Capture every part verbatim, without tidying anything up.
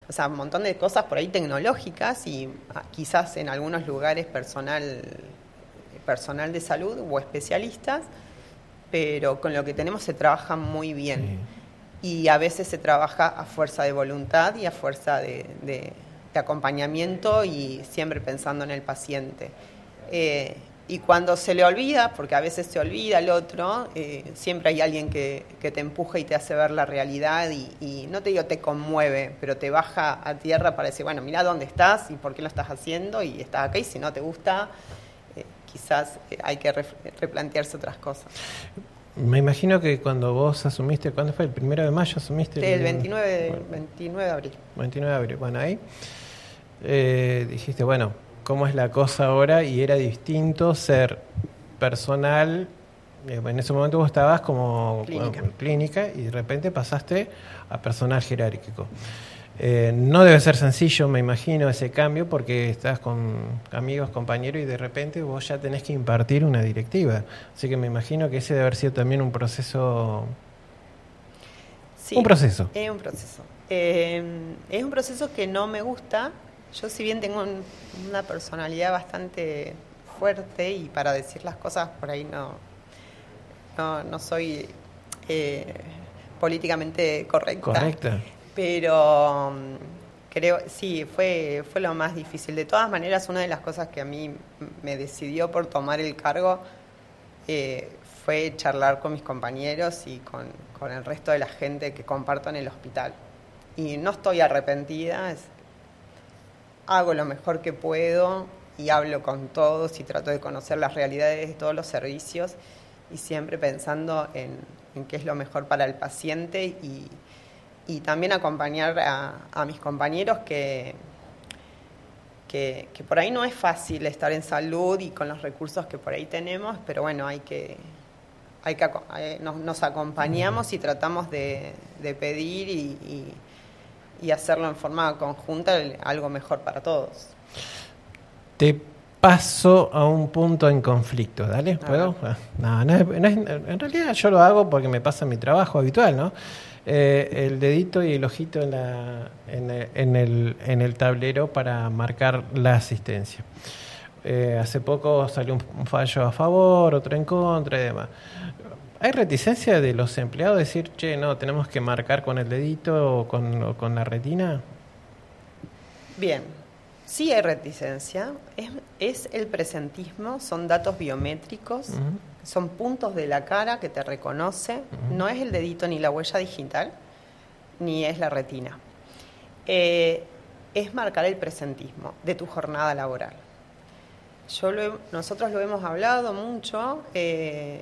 o sea, un montón de cosas por ahí tecnológicas y ah, quizás en algunos lugares personal, personal de salud o especialistas, pero con lo que tenemos se trabaja muy bien. Sí. Y a veces se trabaja a fuerza de voluntad y a fuerza de, de, de acompañamiento y siempre pensando en el paciente. Eh, y cuando se le olvida, porque a veces se olvida el otro, eh, siempre hay alguien que, que te empuja y te hace ver la realidad y, y no te digo te conmueve, pero te baja a tierra para decir, bueno, mira dónde estás y por qué lo estás haciendo y estás acá y si no te gusta, eh, quizás eh, hay que re, replantearse otras cosas. Me imagino que cuando vos asumiste, ¿cuándo fue? ¿El primero de mayo asumiste? Sí, el veintinueve de, bueno, veintinueve de abril. veintinueve de abril, bueno, ahí eh, dijiste, bueno, ¿cómo es la cosa ahora? Y era distinto ser personal, eh, en ese momento vos estabas como clínica. Bueno, clínica y de repente pasaste a personal jerárquico. Eh, no debe ser sencillo, me imagino, ese cambio, porque estás con amigos, compañeros, y de repente vos ya tenés que impartir una directiva. Así que me imagino que ese debe haber sido también un proceso... Sí, un proceso. Es un proceso. Eh, es un proceso que no me gusta. Yo, si bien tengo un, una personalidad bastante fuerte y para decir las cosas por ahí no, no, no soy eh, políticamente correcta. Correcta. Pero creo, sí, fue, fue lo más difícil. De todas maneras, una de las cosas que a mí me decidió por tomar el cargo eh, fue charlar con mis compañeros y con, con el resto de la gente que comparto en el hospital. Y no estoy arrepentida, es, hago lo mejor que puedo y hablo con todos y trato de conocer las realidades de todos los servicios y siempre pensando en, en qué es lo mejor para el paciente y y también acompañar a, a mis compañeros que, que, que por ahí no es fácil estar en salud y con los recursos que por ahí tenemos, pero bueno, hay que, hay que eh, nos, nos acompañamos y tratamos de, de pedir y, y, y hacerlo en forma conjunta algo mejor para todos. Te paso a un punto en conflicto, ¿dale? ¿Puedo? No, no es, no es, en realidad yo lo hago porque me pasa mi trabajo habitual, ¿no? Eh, el dedito y el ojito en, la, en, el, en, el, en el tablero para marcar la asistencia. Eh, hace poco salió un, un fallo a favor, otro en contra y demás. ¿Hay reticencia de los empleados de decir, che, no, tenemos que marcar con el dedito o con, o con la retina? Bien, sí hay reticencia. Es, es el presentismo, son datos biométricos. Uh-huh. Son puntos de la cara que te reconoce, uh-huh. No es el dedito ni la huella digital, ni es la retina. Eh, es marcar el presentismo de tu jornada laboral. Yo lo he, nosotros lo hemos hablado mucho, eh,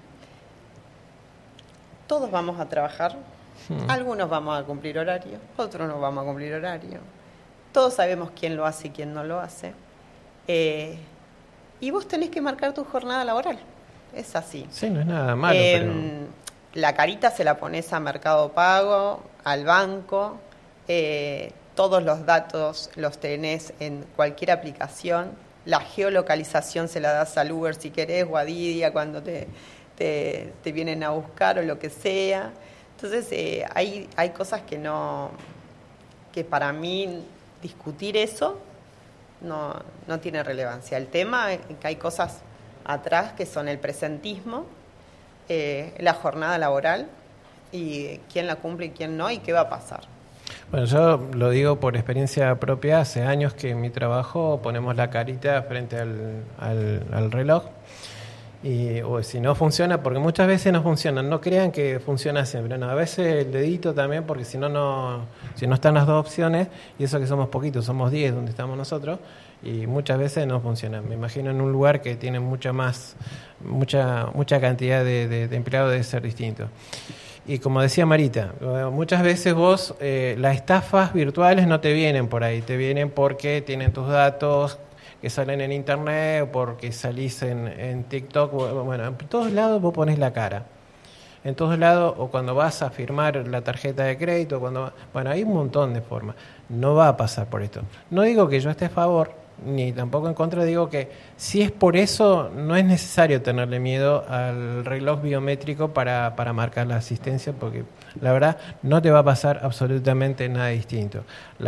todos vamos a trabajar, uh-huh. Algunos vamos a cumplir horario, otros no vamos a cumplir horario. Todos sabemos quién lo hace y quién no lo hace. Eh, y vos tenés que marcar tu jornada laboral. Es así. Sí, no es nada malo, eh, pero... La carita se la pones a Mercado Pago, al banco, eh, todos los datos los tenés en cualquier aplicación, la geolocalización se la das al Uber si querés, o a Didi cuando te, te, te vienen a buscar o lo que sea. Entonces eh, hay, hay cosas que no, que para mí discutir eso no, no tiene relevancia. El tema es que hay cosas atrás que son el presentismo, eh, la jornada laboral y quién la cumple y quién no y qué va a pasar. Bueno, yo lo digo por experiencia propia, hace años que en mi trabajo ponemos la carita frente al, al, al reloj y o si no funciona, porque muchas veces no funciona, no crean que funciona siempre, no, a veces el dedito también, porque si no, no si no están las dos opciones, y eso que somos poquitos, somos diez donde estamos nosotros, y muchas veces no funciona. Me imagino en un lugar que tiene mucha más, mucha mucha cantidad de, de, de empleados debe ser distinto. Y como decía Marita, muchas veces vos, eh, las estafas virtuales no te vienen por ahí, te vienen porque tienen tus datos que salen en internet, o porque salís en, en TikTok, bueno, en todos lados vos pones la cara. En todos lados, o cuando vas a firmar la tarjeta de crédito, cuando bueno, hay un montón de formas. No va a pasar por esto. No digo que yo esté a favor, ni tampoco en contra, digo que si es por eso, no es necesario tenerle miedo al reloj biométrico para, para marcar la asistencia, porque la verdad no te va a pasar absolutamente nada distinto. La